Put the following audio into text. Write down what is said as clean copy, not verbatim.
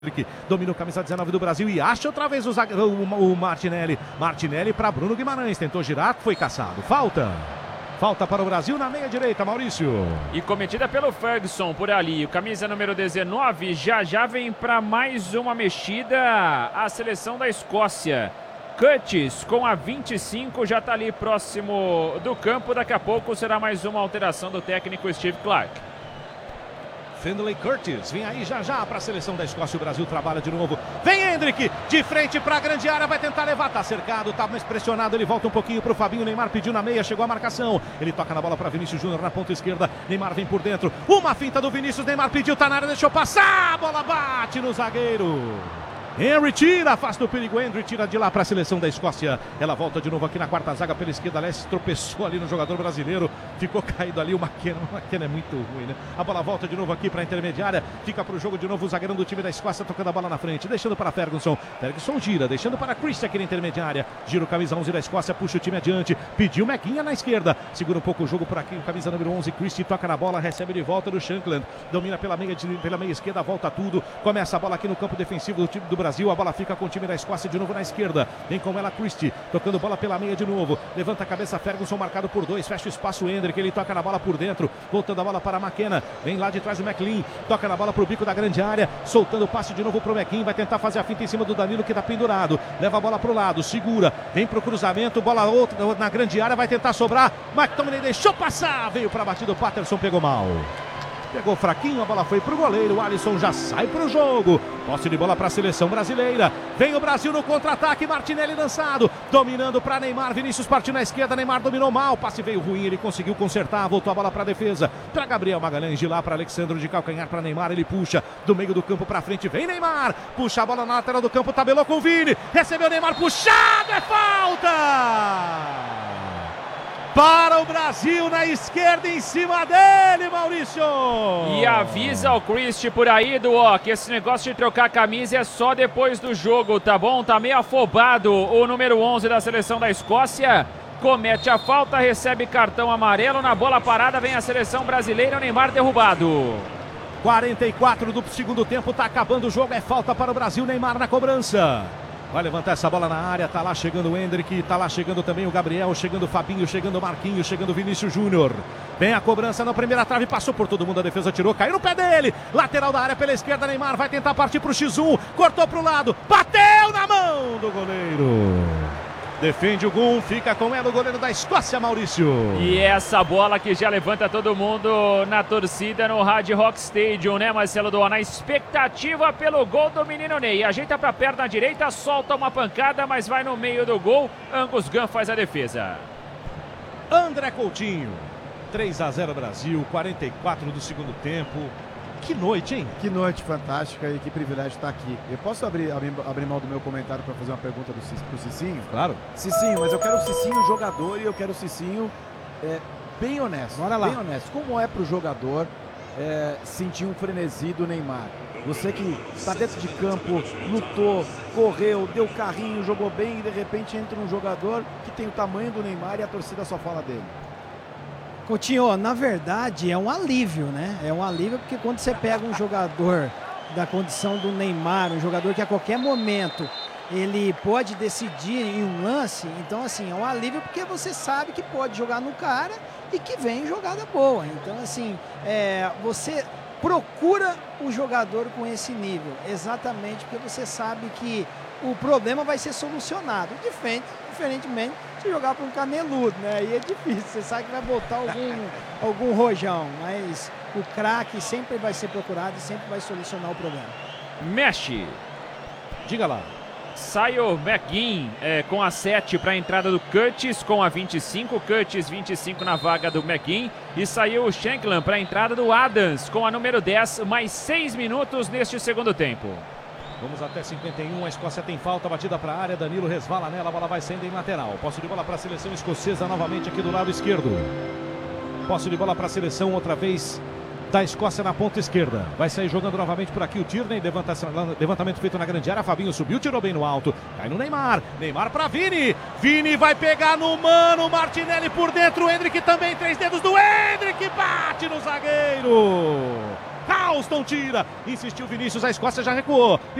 Domina o camisa 19 do Brasil e acha outra vez o Martinelli. Martinelli para Bruno Guimarães, tentou girar, foi caçado. Falta para o Brasil na meia direita, Maurício. E cometida pelo Ferguson por ali. O camisa número 19 já vem para mais uma mexida. A seleção da Escócia. Curtis com a 25 já está ali próximo do campo. Daqui a pouco será mais uma alteração do técnico Steve Clarke. Findlay Curtis, vem aí já para a seleção da Escócia, o Brasil trabalha de novo, vem Hendrick, de frente para a grande área, vai tentar levar, tá cercado, tá mais pressionado, ele volta um pouquinho para o Fabinho, Neymar pediu na meia, chegou a marcação, ele toca na bola para Vinícius Júnior na ponta esquerda, Neymar vem por dentro, uma finta do Vinícius, Neymar pediu, tá na área, deixou passar, a bola bate no zagueiro. Henry tira, afasta o perigo, Henry tira de lá para a seleção da Escócia, ela volta de novo aqui na quarta zaga pela esquerda, Alessi tropeçou ali no jogador brasileiro, ficou caído ali, o McKenna é muito ruim, né? A bola volta de novo aqui para a intermediária, fica para o jogo de novo o zagueirão do time da Escócia, tocando a bola na frente, deixando para Ferguson gira, deixando para Christie aqui na intermediária, gira o camisa 11 da Escócia, puxa o time adiante, pediu Mequinha na esquerda, segura um pouco o jogo por aqui, o camisa número 11, Christie toca na bola, recebe de volta do Shankland, domina pela meia esquerda, volta tudo, começa a bola aqui no campo defensivo do time do Brasil, a bola fica com o time da Escócia de novo na esquerda, vem com ela Christie, tocando bola pela meia de novo, levanta a cabeça Ferguson, marcado por 2, fecha o espaço Hendrick, ele toca na bola por dentro, voltando a bola para McKenna, vem lá de trás o McLean, toca na bola pro bico da grande área, soltando o passe de novo pro McKean, vai tentar fazer a finta em cima do Danilo que tá pendurado, leva a bola pro lado, segura, vem pro cruzamento, bola outra na grande área, vai tentar sobrar, McTominay deixou passar, veio pra batida, o Patterson pegou mal. Pegou fraquinho, a bola foi pro goleiro, o Alisson já sai pro jogo. Posse de bola para a seleção brasileira. Vem o Brasil no contra-ataque, Martinelli lançado, dominando para Neymar, Vinícius partiu na esquerda, Neymar dominou mal, passe veio ruim, ele conseguiu consertar, voltou a bola para a defesa. Para Gabriel Magalhães, de lá para Alexandre, de calcanhar para Neymar, ele puxa do meio do campo para frente, vem Neymar, puxa a bola na lateral do campo, tabelou com o Vini, recebeu Neymar, puxado, é falta! Para o Brasil na esquerda em cima dele, Maurício! E avisa o Christie por aí, que esse negócio de trocar a camisa é só depois do jogo, tá bom? Tá meio afobado o número 11 da seleção da Escócia. Comete a falta, recebe cartão amarelo, na bola parada vem a seleção brasileira, o Neymar derrubado. 44 do segundo tempo, tá acabando o jogo, é falta para o Brasil, Neymar na cobrança. Vai levantar essa bola na área, tá lá chegando o Hendrick, tá lá chegando também o Gabriel, chegando o Fabinho, chegando o Marquinhos, chegando o Vinícius Júnior. Vem a cobrança na primeira trave, passou por todo mundo, a defesa tirou, caiu no pé dele. Lateral da área pela esquerda, Neymar vai tentar partir pro X1, cortou pro lado, bateu na mão do goleiro. Defende o gol, fica com ela o goleiro da Escócia, Maurício. E essa bola que já levanta todo mundo na torcida no Hard Rock Stadium, né, Marcelo Doa? Na expectativa pelo gol do menino Ney. Ajeita pra perna direita, solta uma pancada, mas vai no meio do gol. Angus Gunn faz a defesa. André Coutinho, 3-0 Brasil, 44 do segundo tempo. Que noite, hein? Que noite fantástica e que privilégio estar aqui. Eu posso abrir mão do meu comentário para fazer uma pergunta pro Cicinho? Claro. Cicinho, mas eu quero o Cicinho jogador e eu quero o Cicinho bem honesto. Bora lá. Bem honesto. Como é pro jogador sentir um frenesi do Neymar? Você que está dentro de campo, lutou, correu, deu carrinho, jogou bem e de repente entra um jogador que tem o tamanho do Neymar e a torcida só fala dele. Coutinho, na verdade é um alívio, né? É um alívio porque quando você pega um jogador da condição do Neymar, um jogador que a qualquer momento ele pode decidir em um lance, então assim, é um alívio porque você sabe que pode jogar no cara e que vem jogada boa. Então assim, você procura o jogador com esse nível, exatamente porque você sabe que o problema vai ser solucionado, diferentemente de jogar para um caneludo, né? Aí é difícil, você sabe que vai botar algum rojão, mas o craque sempre vai ser procurado e sempre vai solucionar o problema. Mexe. Diga lá. Sai o McGinn com a 7 para a entrada do Curtis com a 25, Curtis 25 na vaga do McGinn, e saiu o Shankland para a entrada do Adams com a número 10, mais 6 minutos neste segundo tempo. Vamos até 51, a Escócia tem falta, batida para a área, Danilo resvala nela, a bola vai saindo em lateral. Posse de bola para a seleção escocesa novamente aqui do lado esquerdo. Posse de bola para a seleção outra vez da Escócia na ponta esquerda. Vai sair jogando novamente por aqui o Tierney, levantamento feito na grande área, Fabinho subiu, tirou bem no alto, cai no Neymar, Neymar para Vini, Vini vai pegar no mano, Martinelli por dentro, Hendrick também, 3 dedos do Hendrick, bate no zagueiro. Ralston tira. Insistiu Vinícius, a Escócia já recuou.